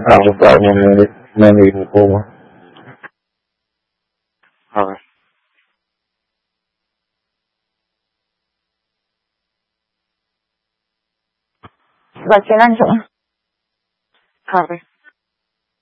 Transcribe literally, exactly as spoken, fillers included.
Arrestado me dijo cómo. A ver. Và Chiến Anh Dũng. A ver.